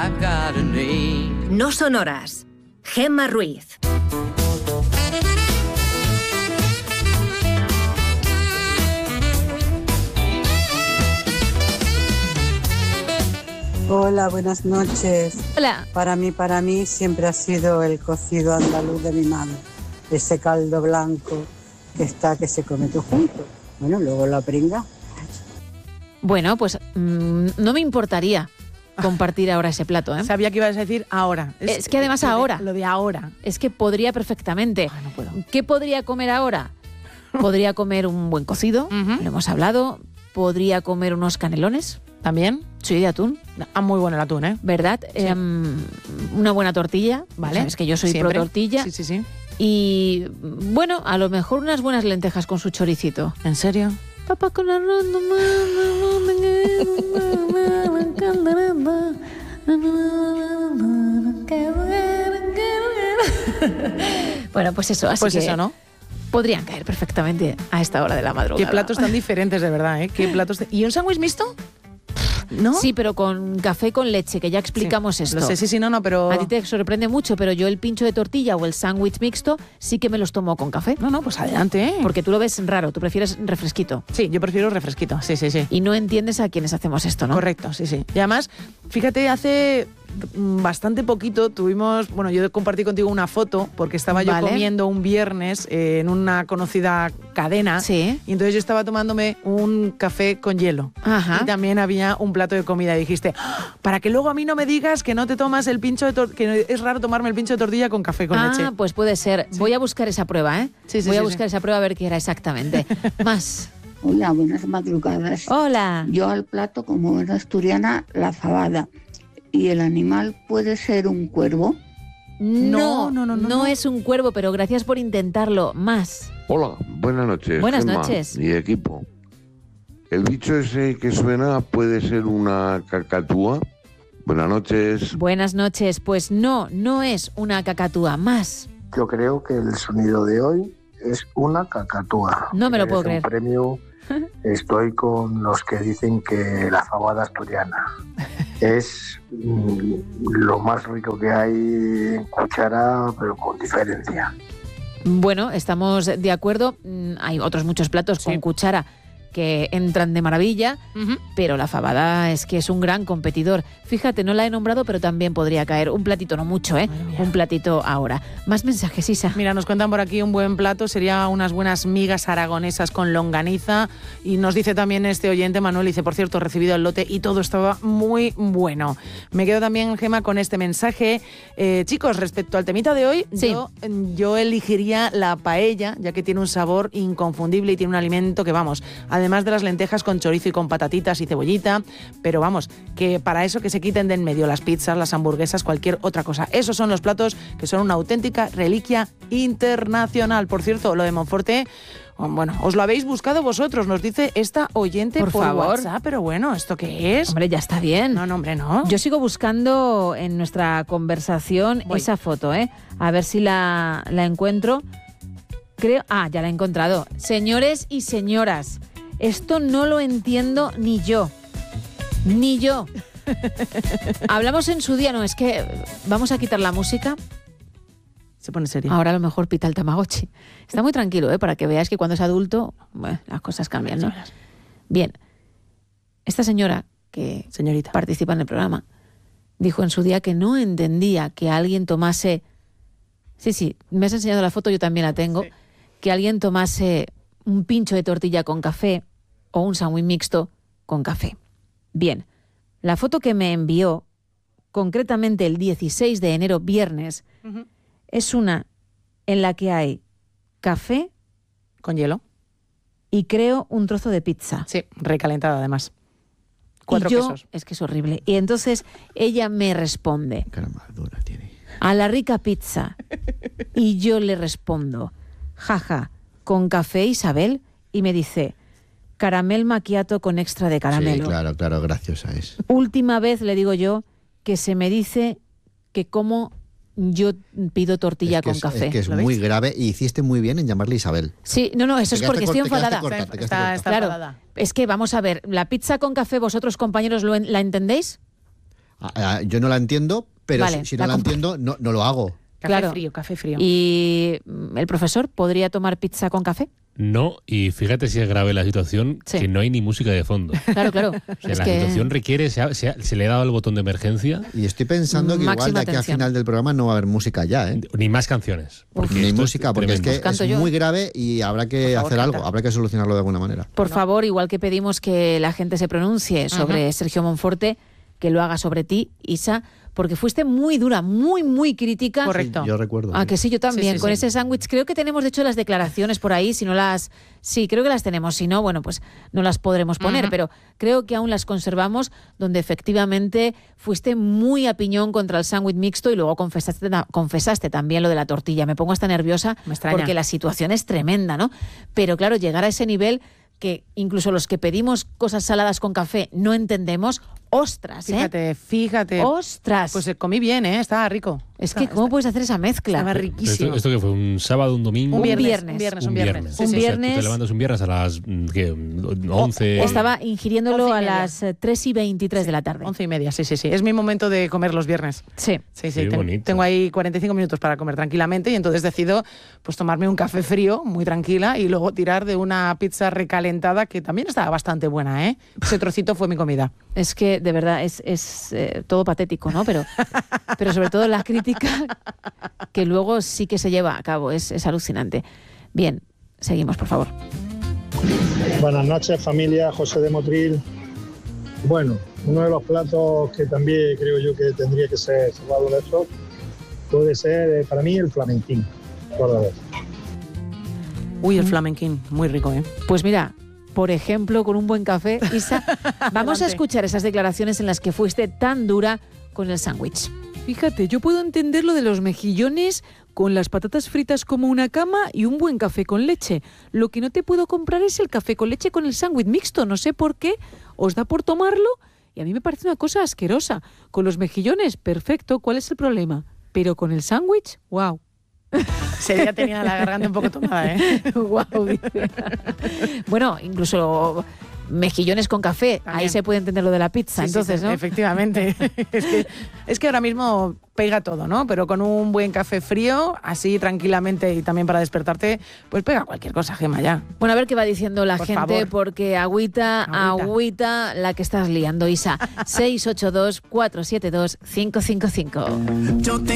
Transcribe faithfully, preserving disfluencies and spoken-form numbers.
I've got a need. No son horas. Gemma Ruiz. Hola, buenas noches. Hola. Para mí, para mí siempre ha sido el cocido andaluz de mi madre. Ese caldo blanco que está, que se come todo junto. Bueno, luego la pringa. Bueno, pues mmm, no me importaría compartir ahora ese plato, ¿eh? Sabía que ibas a decir ahora. Es, es que además lo de, ahora. Lo de ahora. Es que podría perfectamente. Ah, no puedo. ¿Qué podría comer ahora? Podría comer un buen cocido, Uh-huh. lo hemos hablado. Podría comer unos canelones. ¿También? Sí, de atún. Ah, muy bueno el atún, ¿eh? ¿Verdad? Sí. Eh, una buena tortilla. Vale. Sabes que yo soy Siempre. pro tortilla. Sí, sí, sí. Y bueno, a lo mejor unas buenas lentejas con su choricito. ¿En serio? Papá con arroz. Bueno, pues eso, así Pues que eso, ¿no? podrían caer perfectamente a esta hora de la madrugada. Qué platos tan diferentes, de verdad, ¿eh? Qué platos... de- ¿Y un sándwich mixto? ¿No? Sí, pero con café con leche, que ya explicamos Sí, esto. Lo sé, sí, sí, no, no, pero... A ti te sorprende mucho, pero yo el pincho de tortilla o el sándwich mixto sí que me los tomo con café. No, no, pues adelante, ¿eh? Porque tú lo ves raro, tú prefieres refresquito. Sí, yo prefiero refresquito, sí, sí, sí. Y no entiendes a quienes hacemos esto, ¿no? Correcto, sí, sí. Y además, fíjate, hace mm, bastante poquito tuvimos, bueno, yo compartí contigo una foto porque estaba yo Vale. comiendo un viernes eh, en una conocida cadena. Sí. Y entonces yo estaba tomándome un café con hielo. Ajá. Y también había un plato de comida. Y dijiste, ¡ah! Para que luego a mí no me digas que no te tomas el pincho de tortilla, que es raro tomarme el pincho de tortilla con café con ah, leche. pues puede ser. Voy a buscar esa prueba, ¿eh? Sí, sí, Voy a sí, buscar sí. esa prueba a ver qué era exactamente. Más. Hola, buenas madrugadas. Hola. Yo al plato, como buena asturiana, la fabada. ¿Y el animal puede ser un cuervo? No, No, no, no, no, no. es un cuervo, pero gracias por intentarlo. Más. Hola, buenas noches. Buenas Gemma noches. Y equipo. ¿El bicho ese que suena puede ser una cacatúa? Buenas noches. Buenas noches. Pues no, no es una cacatúa. Más. Yo creo que el sonido de hoy es una cacatúa. No me lo puedo Merece creer. un premio. Estoy con los que dicen que la fabada asturiana es mm, lo más rico que hay en cuchara, pero con diferencia. Bueno, estamos de acuerdo. Mm, Hay otros muchos platos Sí. con cuchara que entran de maravilla, Ujú. pero la fabada es que es un gran competidor. Fíjate, no la he nombrado, pero también podría caer. Un platito, no mucho, ¿eh? Madre mía. Un platito ahora. Más mensajes, Isa. Mira, nos cuentan por aquí un buen plato, sería unas buenas migas aragonesas con longaniza. Y nos dice también este oyente, Manuel, dice, por cierto, he recibido el lote y todo estaba muy bueno. Me quedo también, Gemma, con este mensaje. Eh, chicos, respecto al temita de hoy, Sí. yo, yo elegiría la paella, ya que tiene un sabor inconfundible y tiene un alimento que, vamos, además de las lentejas con chorizo y con patatitas y cebollita, pero vamos, que para eso que se quiten de en medio las pizzas, las hamburguesas, cualquier otra cosa. Esos son los platos que son una auténtica reliquia internacional. Por cierto, lo de Monforte, bueno, os lo habéis buscado vosotros, nos dice esta oyente Por por, favor. WhatsApp, pero bueno, ¿esto qué es? Hombre, ya está bien. No, no, hombre, no. Yo sigo buscando en nuestra conversación Voy. esa foto, ¿eh? A ver si la, la encuentro. Creo... Ah, ya la he encontrado. Señores y señoras, esto no lo entiendo ni yo. Ni yo. Hablamos en su día, no, es que vamos a quitar la música. Se pone serio. Ahora a lo mejor pita el Tamagotchi. Está muy tranquilo, ¿eh? Para que veáis que cuando es adulto, bueno, las cosas cambian, ¿no? Bien. Esta señora que Señorita. participa en el programa dijo en su día que no entendía que alguien tomase... Sí, sí, me has enseñado la foto, yo también la tengo. Sí. Que alguien tomase un pincho de tortilla con café o un sándwich mixto con café. Bien, la foto que me envió, concretamente el dieciséis de enero, viernes, Ujú. es una en la que hay café Con hielo. y creo un trozo de pizza. Sí, recalentada además. Cuatro y yo, quesos. es que es horrible. Y entonces ella me responde, Caramadura tiene. a la rica pizza. Y yo le respondo, jaja, ¿con café, Isabel? Y me dice, caramel macchiato con extra de caramelo. Sí, claro, claro, graciosa es. Última vez, le digo yo, que se me dice que como yo pido tortilla es que con es, café. Es que es ¿Lo muy veis? grave y hiciste muy bien en llamarle Isabel. Sí, no, no, eso Te es quedaste porque estoy corta, te quedaste enfadada. corta, Está, te quedaste está, corta. está Claro, enfadada. es que vamos a ver, la pizza con café, vosotros compañeros lo en- la entendéis. A- a- yo no la entiendo, pero Vale, si, si no la la comp- entiendo, no, no lo hago. Café Claro. frío, café frío. ¿Y mm, el profesor podría tomar pizza con café? No, y fíjate si es grave la situación, Sí. que no hay ni música de fondo. Claro, claro. O sea, Es la que- situación requiere, se, ha- se, ha- se le ha dado el botón de emergencia, Y estoy pensando que igual Máxima de aquí atención. a final del programa no va a haber música ya, ¿eh? ni más canciones. Porque Ni esto música, porque es tremendo. que Pues canto es yo. muy grave y habrá que Por favor, hacer algo, canta. habrá que solucionarlo de alguna manera. Por favor, igual que pedimos que la gente se pronuncie sobre Sergio Monforte, que lo haga sobre ti, Isa, porque fuiste muy dura, muy, muy crítica. Correcto. Yo recuerdo. Ah, sí. que sí, yo también, Sí, sí, con sí. ese sándwich. Creo que tenemos, de hecho, las declaraciones por ahí. Si no las. Sí, creo que las tenemos. Si no, bueno, pues no las podremos poner. Ujú. Pero creo que aún las conservamos, donde efectivamente fuiste muy a piñón contra el sándwich mixto y luego confesaste, ta- confesaste también lo de la tortilla. Me pongo hasta nerviosa Me extraña. porque la situación es tremenda, ¿no? Pero claro, llegar a ese nivel que incluso los que pedimos cosas saladas con café no entendemos. ¡Ostras, eh! Fíjate, fíjate. ¡Ostras! Pues eh, comí bien, ¿eh? Estaba rico. es Estaba- que, ¿cómo puedes hacer esa mezcla? Estaba Esto, riquísimo. esto que fue un sábado, un domingo. Un viernes, viernes. un viernes, Un un viernes. viernes. Sí, Un sí. O sea, viernes. tú te levantas un viernes a las mm, ¿qué? once. Estaba ingiriéndolo Once y a media. las eh, tres y veintitrés de la tarde. Once y media, sí, sí, sí. Es mi momento de comer los viernes. Sí. Sí, sí, Qué ten- bonito. tengo ahí cuarenta y cinco minutos para comer tranquilamente y entonces decido pues tomarme un café frío, muy tranquila, y luego tirar de una pizza recalentada que también estaba bastante buena, ¿eh? Ese trocito fue mi comida. Es que de verdad es, es eh, todo patético, ¿no? Pero, pero sobre todo la crítica que luego sí que se lleva a cabo. Es, es alucinante. Bien, seguimos, por favor. Buenas noches, familia. José de Motril. Bueno, uno de los platos que también creo yo que tendría que ser salvado de esto puede ser, eh, para mí, el flamenquín. Cordobés. Uy, el flamenquín, muy rico, ¿eh? Pues mira, por ejemplo, con un buen café, Isa, vamos a Adelante. escuchar esas declaraciones en las que fuiste tan dura con el sándwich. Fíjate, yo puedo entender lo de los mejillones con las patatas fritas como una cama y un buen café con leche. Lo que no te puedo comprar es el café con leche con el sándwich mixto. No sé por qué, os da por tomarlo y a mí me parece una cosa asquerosa. Con los mejillones, perfecto, ¿cuál es el problema? Pero con el sándwich, wow. Ese día tenía la garganta un poco tomada, ¿eh? Guau, dice. Bueno, incluso mejillones con café, También. ahí se puede entender lo de la pizza, Sí, sí, entonces, sí, ¿no? efectivamente. es, que, es que ahora mismo pega todo, ¿no? Pero con un buen café frío, así tranquilamente y también para despertarte, pues pega cualquier cosa, Gemma, ya. Bueno, a ver qué va diciendo la Por gente, favor. porque agüita, Agüita. agüita, la que estás liando, Isa. seis ocho dos, cuatro siete dos, cinco cinco cinco. Yo te